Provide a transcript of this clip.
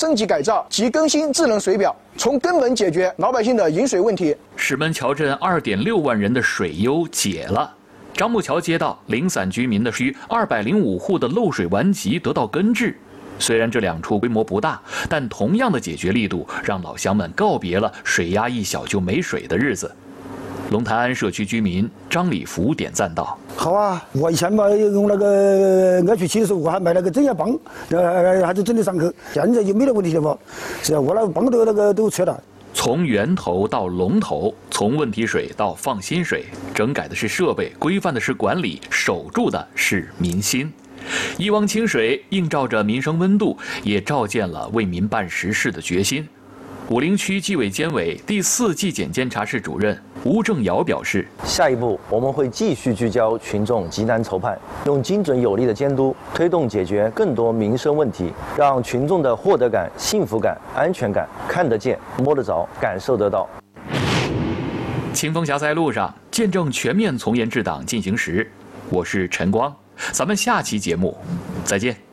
升级改造及更新智能水表，从根本解决老百姓的饮水问题。 石门桥镇2.6万人的水忧解了。张木桥街道零散居民的区205户的漏水顽疾得到根治。虽然这2处规模不大，但同样的解决力度让老乡们告别了水压一小就没水的日子。龙潭安社区居民张礼福点赞道：“ 好啊，我以前嘛用那个爱水器的时候，我还买那个正压泵，还是整得上去。现在就没得问题了嘛，是啊，我那个泵都撤了。” 从源头到龙头，从问题水到放心水，整改的是设备，规范的是管理，守住的是民心。一汪清水映照着民生温度，也照见了为民办实事的决心。武陵区纪委监委第4纪检监察室主任吴正尧表示， 下一步我们会继续聚焦群众急难愁盼，用精准有力的监督推动解决更多民生问题，让群众的获得感、幸福感、安全感看得见、摸得着、感受得到。 清风峡赛路上，见证全面从严治党进行时，我是陈光，咱们下期节目再见。